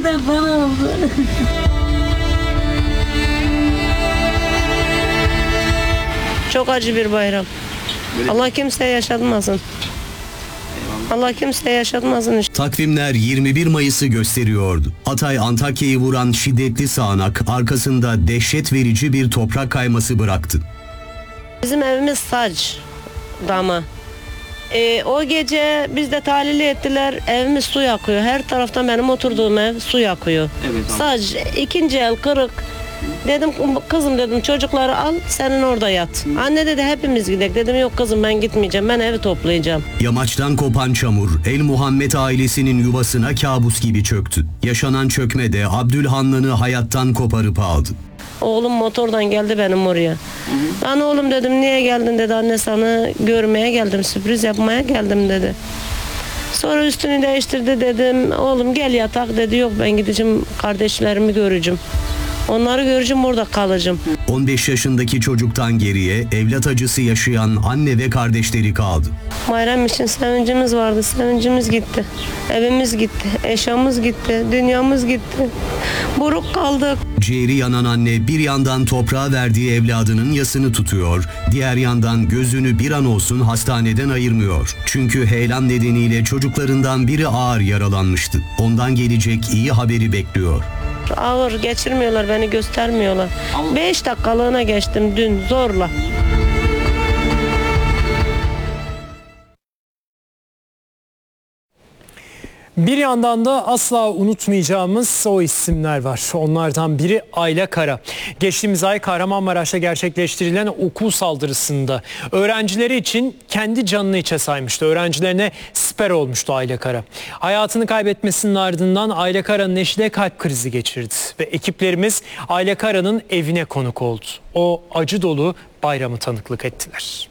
Bir de bana oldu. Çok acı bir bayram. Allah kimseye yaşatmasın. Allah kimseye yaşatmasın. Takvimler 21 Mayıs'ı gösteriyordu. Hatay Antakya'yı vuran şiddetli sağanak arkasında dehşet verici bir toprak kayması bıraktı. Bizim evimiz sac damı. O gece biz de tahlili ettiler. Evimiz su yakıyor. Her taraftan benim oturduğum ev su yakıyor. Evet, Sac ikinci el kırık. Dedim kızım dedim çocukları al senin orada yat. Anne dedi hepimiz gidelim. Dedim yok kızım ben gitmeyeceğim. Ben evi toplayacağım. Yamaçtan kopan çamur El Muhammed ailesinin yuvasına kabus gibi çöktü. Yaşanan çökmede Abdülhannan'ı hayattan koparıp aldı. Oğlum motordan geldi benim oraya. Ben oğlum dedim niye geldin dedi. Anne sana görmeye geldim, sürpriz yapmaya geldim dedi. Sonra üstünü değiştirdi dedim. Oğlum gel yatak dedi. Yok ben gideceğim kardeşlerimi göreceğim. Onları göreceğim orada kalacağım. 15 yaşındaki çocuktan geriye evlat acısı yaşayan anne ve kardeşleri kaldı. Bayram için sevincimiz vardı. Sevincimiz gitti. Evimiz gitti. Eşyamız gitti. Dünyamız gitti. Buruk kaldık. Ciğeri yanan anne bir yandan toprağa verdiği evladının yasını tutuyor, diğer yandan gözünü bir an olsun hastaneden ayırmıyor. Çünkü heyelan nedeniyle çocuklarından biri ağır yaralanmıştı. Ondan gelecek iyi haberi bekliyor. Ağır geçirmiyorlar, beni göstermiyorlar. 5 dakikalığına geçtim dün zorla. Bir yandan da asla unutmayacağımız o isimler var. Onlardan biri Ayla Kara. Geçtiğimiz ay Kahramanmaraş'ta gerçekleştirilen okul saldırısında öğrencileri için kendi canını içe saymıştı. Öğrencilerine siper olmuştu Ayla Kara. Hayatını kaybetmesinin ardından Ayla Kara'nın eşi de kalp krizi geçirdi. Ve ekiplerimiz Ayla Kara'nın evine konuk oldu. O acı dolu bayramı tanıklık ettiler.